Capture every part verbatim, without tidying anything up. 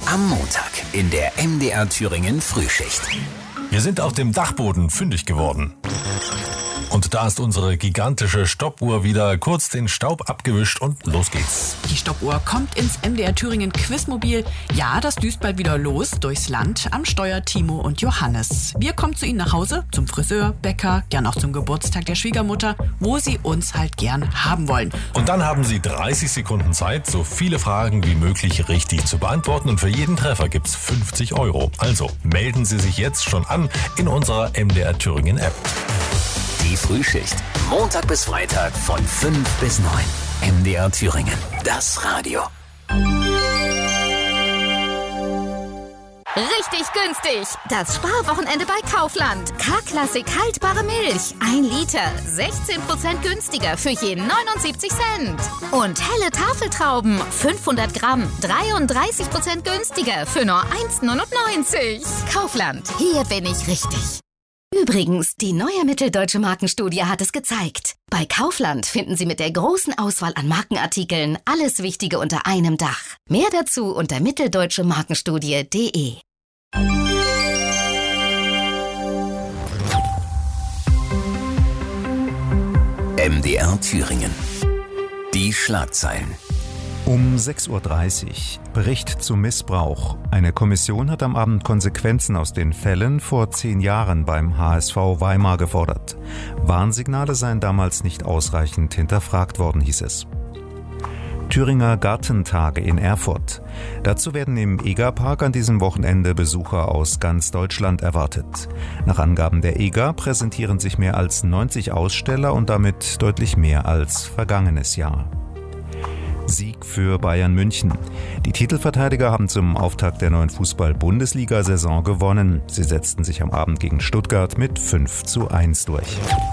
Am Montag in der M D R Thüringen Frühschicht. Wir sind auf dem Dachboden fündig geworden. Und da ist unsere gigantische Stoppuhr wieder kurz den Staub abgewischt und los geht's. Die Stoppuhr kommt ins M D R Thüringen Quizmobil. Ja, das düst bald wieder los durchs Land. Am Steuer Timo und Johannes. Wir kommen zu Ihnen nach Hause, zum Friseur, Bäcker, gern auch zum Geburtstag der Schwiegermutter, wo Sie uns halt gern haben wollen. Und dann haben Sie dreißig Sekunden Zeit, so viele Fragen wie möglich richtig zu beantworten. Und für jeden Treffer gibt's fünfzig Euro. Also melden Sie sich jetzt schon an in unserer M D R Thüringen App. Die Frühschicht. Montag bis Freitag von fünf bis neun. M D R Thüringen. Das Radio. Richtig günstig. Das Sparwochenende bei Kaufland. K-Klassik haltbare Milch. Ein Liter. sechzehn Prozent günstiger für jeden neunundsiebzig Cent. Und helle Tafeltrauben. fünfhundert Gramm. dreiunddreißig Prozent günstiger für nur eins neunundneunzig. Kaufland. Hier bin ich richtig. Übrigens, die neue Mitteldeutsche Markenstudie hat es gezeigt. Bei Kaufland finden Sie mit der großen Auswahl an Markenartikeln alles Wichtige unter einem Dach. Mehr dazu unter mitteldeutsche markenstudie punkt de. M D R Thüringen. Die Schlagzeilen. Um sechs Uhr dreißig. Bericht zu Missbrauch. Eine Kommission hat am Abend Konsequenzen aus den Fällen vor zehn Jahren beim H S V Weimar gefordert. Warnsignale seien damals nicht ausreichend hinterfragt worden, hieß es. Thüringer Gartentage in Erfurt. Dazu werden im Egerpark an diesem Wochenende Besucher aus ganz Deutschland erwartet. Nach Angaben der E G A präsentieren sich mehr als neunzig Aussteller und damit deutlich mehr als vergangenes Jahr. Sieg für Bayern München. Die Titelverteidiger haben zum Auftakt der neuen Fußball-Bundesliga-Saison gewonnen. Sie setzten sich am Abend gegen Stuttgart mit fünf zu eins durch.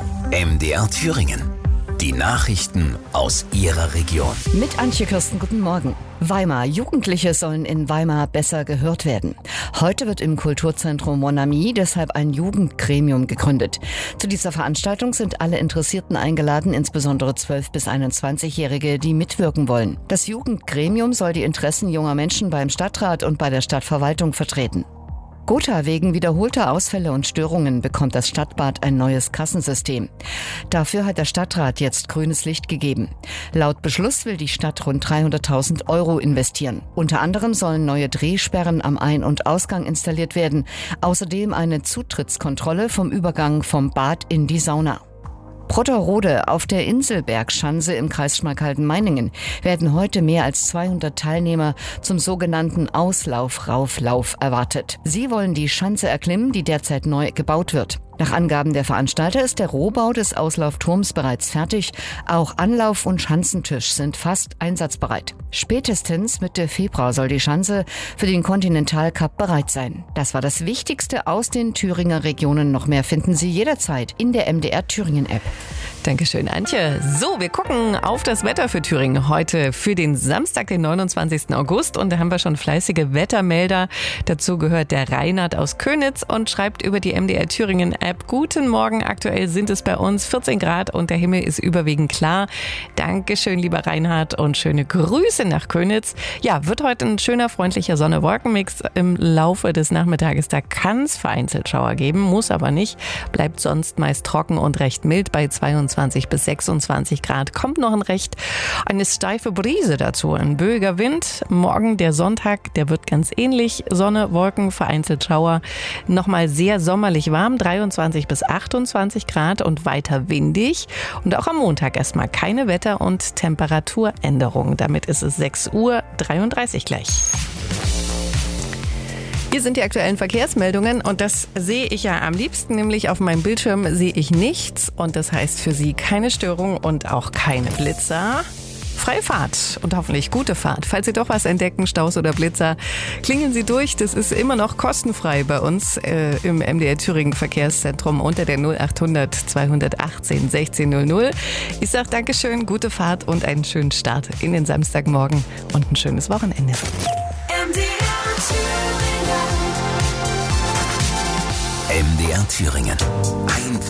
M D R Thüringen. Die Nachrichten aus Ihrer Region. Mit Antje Kirsten, guten Morgen. Weimar. Jugendliche sollen in Weimar besser gehört werden. Heute wird im Kulturzentrum Mon Ami deshalb ein Jugendgremium gegründet. Zu dieser Veranstaltung sind alle Interessierten eingeladen, insbesondere zwölf- bis einundzwanzigjährige, die mitwirken wollen. Das Jugendgremium soll die Interessen junger Menschen beim Stadtrat und bei der Stadtverwaltung vertreten. Gotha, wegen wiederholter Ausfälle und Störungen bekommt das Stadtbad ein neues Kassensystem. Dafür hat der Stadtrat jetzt grünes Licht gegeben. Laut Beschluss will die Stadt rund dreihunderttausend Euro investieren. Unter anderem sollen neue Drehsperren am Ein- und Ausgang installiert werden. Außerdem eine Zutrittskontrolle vom Übergang vom Bad in die Sauna. Brotterode. Auf der Inselbergschanze im Kreis Schmalkalden-Meiningen werden heute mehr als zweihundert Teilnehmer zum sogenannten Auslauf-Rauflauf erwartet. Sie wollen die Schanze erklimmen, die derzeit neu gebaut wird. Nach Angaben der Veranstalter ist der Rohbau des Auslaufturms bereits fertig. Auch Anlauf- und Schanzentisch sind fast einsatzbereit. Spätestens Mitte Februar soll die Schanze für den Continental Cup bereit sein. Das war das Wichtigste aus den Thüringer Regionen. Noch mehr finden Sie jederzeit in der M D R Thüringen App. Dankeschön, Antje. So, wir gucken auf das Wetter für Thüringen heute für den Samstag, den neunundzwanzigsten August. Und da haben wir schon fleißige Wettermelder. Dazu gehört der Reinhard aus Könitz und schreibt über die M D R Thüringen App: Guten Morgen, aktuell sind es bei uns vierzehn Grad und der Himmel ist überwiegend klar. Dankeschön, lieber Reinhard, und schöne Grüße nach Könitz. Ja, wird heute ein schöner, freundlicher Sonne-Wolken-Mix im Laufe des Nachmittages. Da kann es vereinzelt Schauer geben, muss aber nicht. Bleibt sonst meist trocken und recht mild bei zweiundzwanzig bis sechsundzwanzig Grad. Kommt noch ein recht eine steife Brise dazu, ein böiger Wind. Morgen der Sonntag, der wird ganz ähnlich. Sonne, Wolken, vereinzelt Schauer. Nochmal sehr sommerlich warm, dreiundzwanzig bis achtundzwanzig Grad und weiter windig. Und auch am Montag erstmal keine Wetter- und Temperaturänderung. Damit ist es sechs Uhr dreiunddreißig gleich. Hier sind die aktuellen Verkehrsmeldungen und das sehe ich ja am liebsten, nämlich auf meinem Bildschirm sehe ich nichts und das heißt für Sie keine Störung und auch keine Blitzer. Freie Fahrt und hoffentlich gute Fahrt. Falls Sie doch was entdecken, Staus oder Blitzer, klingeln Sie durch. Das ist immer noch kostenfrei bei uns äh, im M D R Thüringen Verkehrszentrum unter der null achthundert zweihundertachtzehn sechzehn null null. Ich sage Dankeschön, gute Fahrt und einen schönen Start in den Samstagmorgen und ein schönes Wochenende. M D R Thüringen. M D R Thüringen. Ein